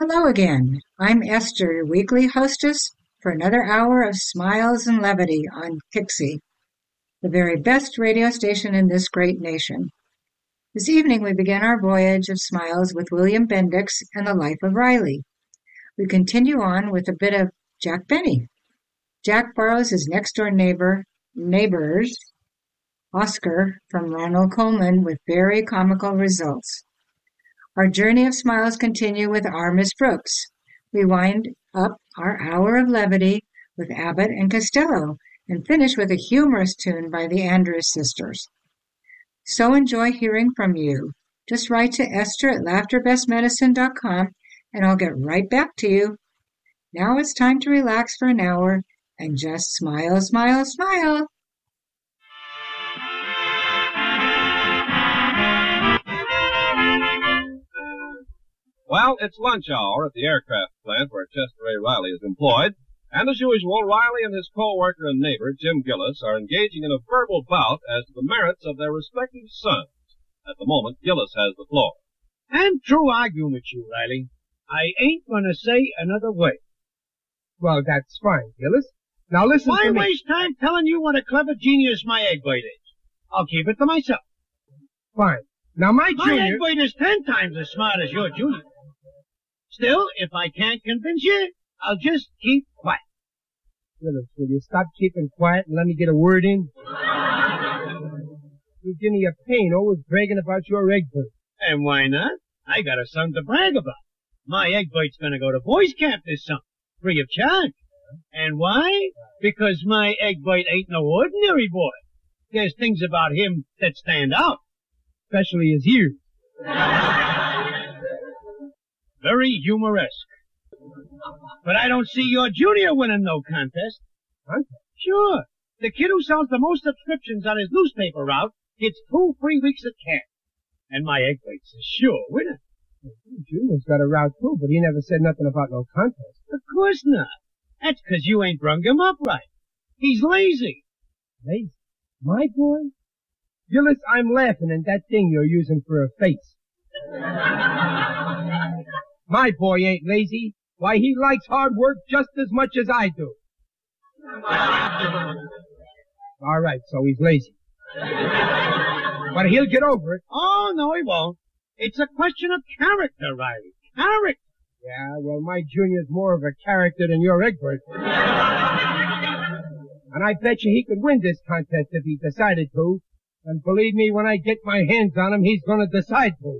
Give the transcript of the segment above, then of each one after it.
Hello again. I'm Esther, your weekly hostess for another hour of smiles and levity on Pixie, the very best radio station in this great nation. This evening we begin our voyage of smiles with William Bendix and the Life of Riley. We continue on with a bit of Jack Benny. Jack borrows his next-door neighbor's Oscar from Ronald Colman with very comical results. Our journey of smiles continue with our Miss Brooks. We wind up our hour of levity with Abbott and Costello and finish with a humorous tune by the Andrews Sisters. So enjoy hearing from you. Just write to Esther at LaughterBestMedicine.com and I'll get right back to you. Now it's time to relax for an hour and just smile, smile, smile. Well, it's lunch hour at the aircraft plant where Chester A. Riley is employed, and as usual, Riley and his co-worker and neighbor, Jim Gillis, are engaging in a verbal bout as to the merits of their respective sons. At the moment, Gillis has the floor. I'm through arguing with you, Riley. I ain't gonna say another word. Well, that's fine, Gillis. Now listen Why to me. Why waste time telling you what a clever genius my egg white is? I'll keep it to myself. Fine. Now my My junior... egg white is 10 times as smart as your junior. Still, if I can't convince you, I'll just keep quiet. Gillis, will you stop keeping quiet and let me get a word in? You give me a pain always bragging about your egg bird. And why not? I got a son to brag about. My egg white's gonna go to boys camp this summer, free of charge. And why? Because my egg white ain't no ordinary boy. There's things about him that stand out. Especially his ears. Very humoresque. But I don't see your junior winning no contest. Contest? Sure. The kid who sells the most subscriptions on his newspaper route gets 2 free weeks of camp. And my egg white's a sure winner. Junior's got a route too, but he never said nothing about no contest. Of course not. That's 'cause you ain't brung him up right. He's lazy. Lazy? My boy? Gillis, I'm laughing at that thing you're using for a face. My boy ain't lazy. Why, he likes hard work just as much as I do. All right, so he's lazy. But he'll get over it. Oh, no, he won't. It's a question of character, Riley. Character. Yeah, well, my junior's more of a character than your Egbert. And I bet you he could win this contest if he decided to. And believe me, when I get my hands on him, he's gonna decide to.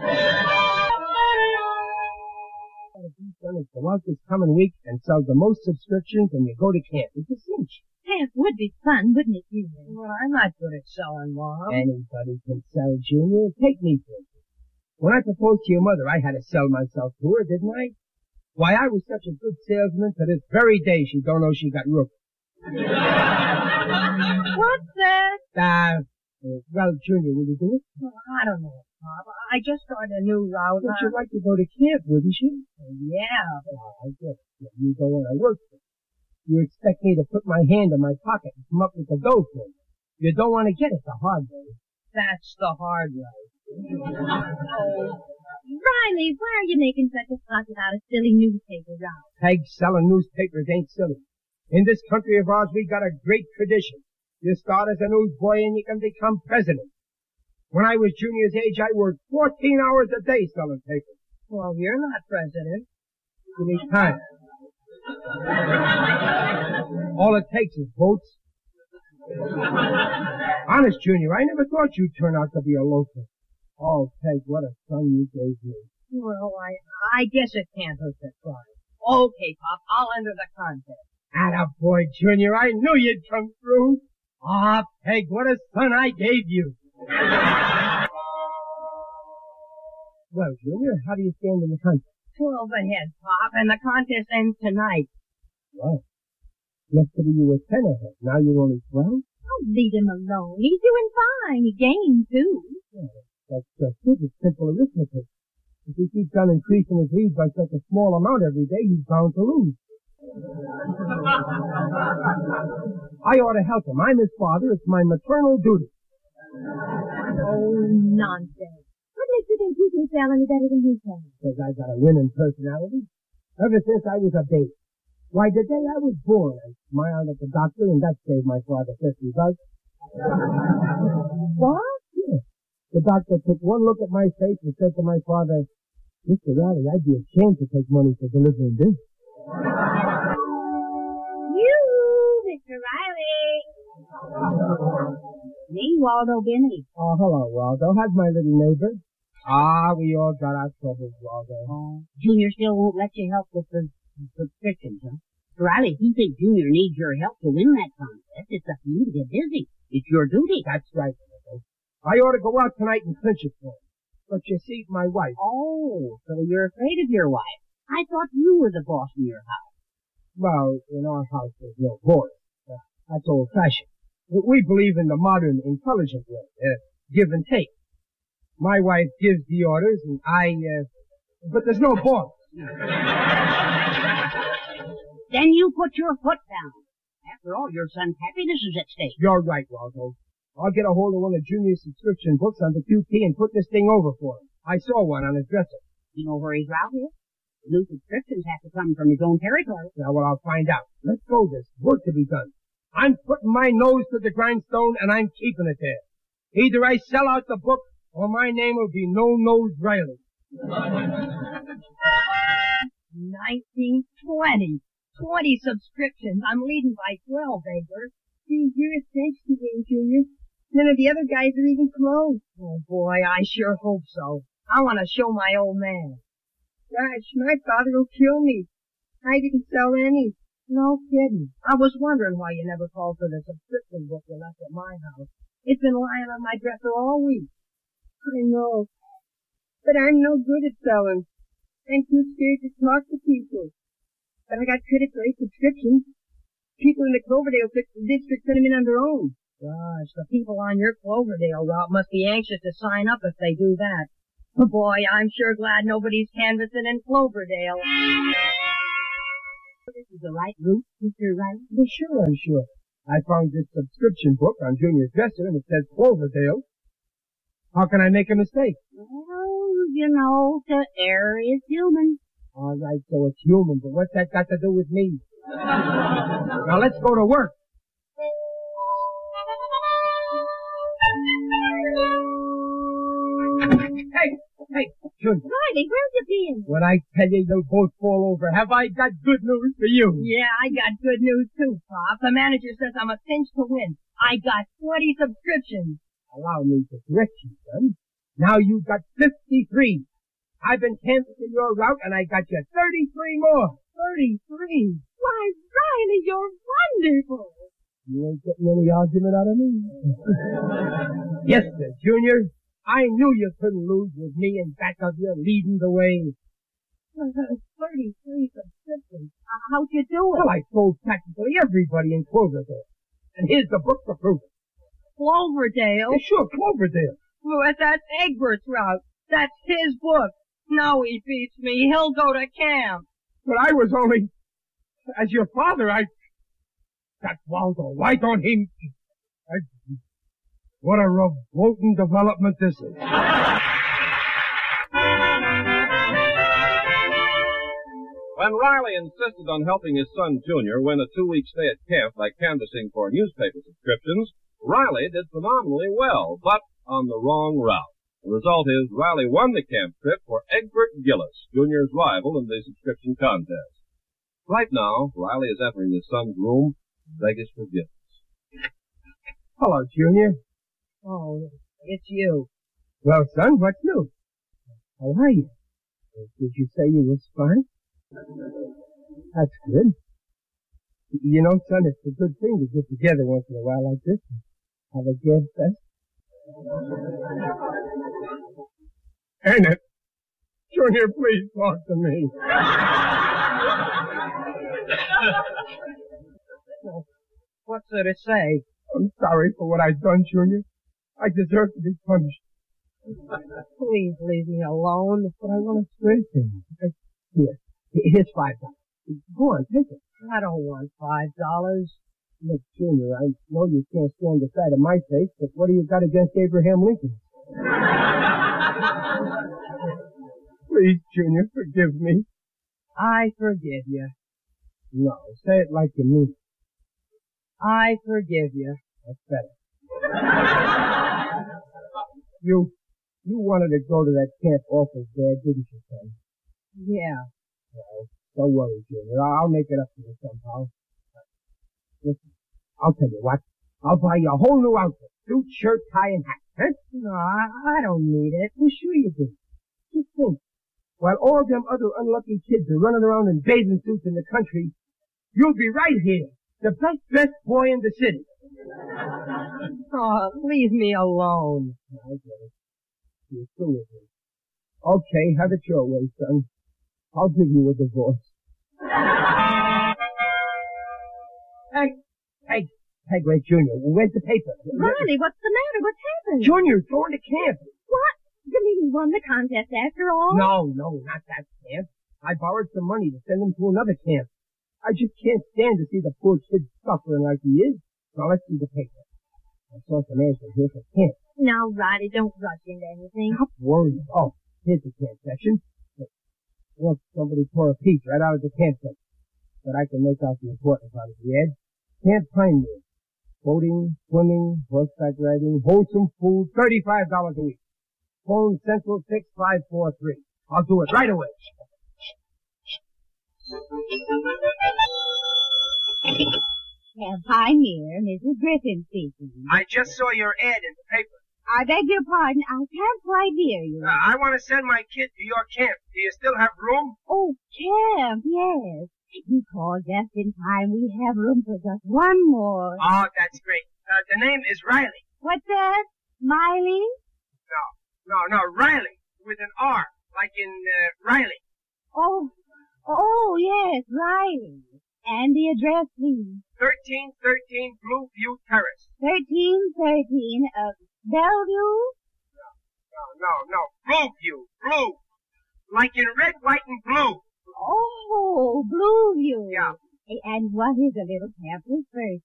Go out this coming week and sell the most subscriptions and you go to camp. It's a cinch. Camp would be fun, wouldn't it, Junior? Well, I'm not good at selling, Mom. Anybody can sell, Junior. Take me for instance. When I proposed to your mother, I had to sell myself to her, didn't I? Why, I was such a good salesman to this very day she don't know she got rooked. What's that? Well, Junior, will you do it? Well, I don't know, Pop. I just started a new route. But you'd like to go to camp, wouldn't you? Yeah. I guess. You go where I work for. You expect me to put my hand in my pocket and come up with the dough for you. You don't want to get it the hard way. That's the hard way. Oh, Riley, why are you making such a fuss about a silly newspaper route? Peg, selling newspapers ain't silly. In this country of ours, we got a great tradition. You start as a newsboy and you can become president. When I was junior's age, I worked 14 hours a day selling papers. Well, you're not president. Give me time. All it takes is votes. Honest, Junior, I never thought you'd turn out to be a loafer. Oh, Peg, what a son you gave me. Well, I guess it can't hurt to try. Okay, Pop, I'll enter the contest. Attaboy, Junior, I knew you'd come through. Ah, Peg, what a son I gave you. Well, Junior, how do you stand in the contest? 12 ahead, Pop, and the contest ends tonight. Well, yesterday you were 10 ahead. Now you're only 12? Don't leave him alone. He's doing fine. He gained, too. Yeah, that's just it. It's simple arithmetic. If he keeps on increasing his lead by such a small amount every day, he's bound to lose. I ought to help him. I'm his father. It's my maternal duty. Oh, nonsense. What makes you think you can sell any better than he can? Because I got a winning personality. Ever since I was a baby. Why, the day I was born, I smiled at the doctor, and that saved my father $50. What? Yeah. The doctor took one look at my face and said to my father, Mr. Riley, I'd be ashamed to take money for delivering this. You, Mr. Riley. Me, Waldo Binney. Oh, hello, Waldo. How's my little neighbor? Ah, we all got our troubles, Waldo. Junior still won't let you help with the subscriptions, huh? Riley, if you think Junior needs your help to win that contest, it's up to you to get busy. It's your duty. That's right, Waldo. I ought to go out tonight and clinch it for him. But you see, my wife. Oh, so you're afraid of your wife. I thought you were the boss in your house. Well, in our house there's no boss. That's old-fashioned. We believe in the modern, intelligent way, give and take. My wife gives the orders, and but there's no boss. Then you put your foot down. After all, your son's happiness is at stake. You're right, Waldo. I'll get a hold of one of Junior's subscription books on the QT and put this thing over for him. I saw one on his dresser. You know where he's out here? The new subscriptions have to come from his own territory. Now, well, I'll find out. Let's go. There's work to be done. I'm putting my nose to the grindstone, and I'm keeping it there. Either I sell out the book, or my name will be No Nose Riley. 1920. 20 subscriptions. I'm leading by 12, Egbert. Gee, you're a cinch today, Junior. None of the other guys are even close. Oh, boy, I sure hope so. I want to show my old man. Gosh, my father will kill me. I didn't sell any. No kidding. I was wondering why you never called for the subscription book you left at my house. It's been lying on my dresser all week. I know. But I'm no good at selling. I'm too scared to talk to people. But I got credit for 8 subscriptions. People in the Cloverdale district sent them in on their own. Gosh, the people on your Cloverdale route must be anxious to sign up if they do that. Oh boy, I'm sure glad nobody's canvassing in Cloverdale. This is the right route, Mr. Riley? Well, sure, I'm sure. I found this subscription book on Junior's dresser, and it says Cloverdale. How can I make a mistake? Well, you know, the error is human. All right, so it's human, but what's that got to do with me? Now let's go to work. Hey, Junior. Riley, where've you been? When I tell you they'll both fall over, have I got good news for you? Yeah, I got good news too, Pop. The manager says I'm a cinch to win. I got 20 subscriptions. Allow me to correct you, son. Now you've got 53. I've been canvassing your route, and I got you 33 more. 33? Why, Riley, you're wonderful. You ain't getting any argument out of me. Yes, sir, Junior. I knew you couldn't lose with me in back of you leading the way. 33 subscriptions. How'd you do it? Well, I sold practically everybody in Cloverdale. And here's the book to prove it. Cloverdale? Yeah, sure, Cloverdale. Well, that's Egbert's route. That's his book. No, he beats me. He'll go to camp. But I was only... As your father, That Waldo, why don't he... What a revolting development this is. When Riley insisted on helping his son Junior win a 2-week stay at camp by canvassing for newspaper subscriptions, Riley did phenomenally well, but on the wrong route. The result is Riley won the camp trip for Egbert Gillis, Junior's rival in the subscription contest. Right now, Riley is entering his son's room, begging forgiveness. Hello, Junior. Oh, it's you. Well, son, what's new? How are you? Did you say you was fine? That's good. You know, son, it's a good thing to get together once in a while like this and have a gab fest. Ain't it? Junior, please talk to me. What's there to say? I'm sorry for what I've done, Junior. I deserve to be punished. Please leave me alone. But I want to swear to you. Here, here's $5. Go on, take it. I don't want $5. Look, Junior, I know you can't stand the sight of my face, but what do you got against Abraham Lincoln? Please, Junior, forgive me. I forgive you. No, say it like you mean it. I forgive you. That's better. You wanted to go to that camp awful bad, didn't you, son? Yeah. Well, don't worry, Junior. I'll make it up to you somehow. Listen, I'll tell you what. I'll buy you a whole new outfit. Suit, shirt, tie, and hat. Huh? No, I don't need it. Well, sure you do. Just think. While all them other unlucky kids are running around in bathing suits in the country, you'll be right here, the best dressed boy in the city. Oh, leave me alone. I get it. You're through with me. Okay, have it your way, son. I'll give you a divorce. Hey, Great Junior, where's the paper? Riley, what's the matter? What's happened? Junior's going to camp. What? You mean he won the contest after all? No, not that camp. I borrowed some money to send him to another camp. I just can't stand to see the poor kid suffering like he is. Now let's see the paper. I saw some ads here for camp. Now, Riley, don't rush into anything. Stop worrying. Oh, here's the camp section. Look, somebody tore a piece right out of the camp section. But I can make out the important part of the ad. Camp Pinewood. Boating, swimming, horseback riding, wholesome food, $35 a week. Phone Central 6543. I'll do it right away. Camp Pioneer, Mrs. Griffin speaking. I just saw your ad in the paper. I beg your pardon, I can't quite hear you. I want to send my kid to your camp. Do you still have room? Oh, camp, yes. You called just in time. We have room for just one more. Oh, that's great. The name is Riley. What's that? Miley? No, Riley, with an R, like in Riley. Oh, yes, Riley. And the address, please. 1313 Blueview Terrace. 1313, Bellevue? No, Blueview, blue. Like in red, white, and blue. Oh, Blueview. Yeah. And what is a little campus first